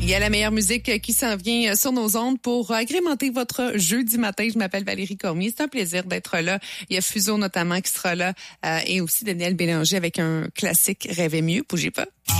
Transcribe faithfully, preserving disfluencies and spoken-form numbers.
Il y a la meilleure musique qui s'en vient sur nos ondes pour agrémenter votre jeudi matin. Je m'appelle Valérie Cormier. C'est un plaisir d'être là. Il y a Fuseau notamment qui sera là euh, et aussi Daniel Bélanger avec un classique Rêver mieux. Bougez pas.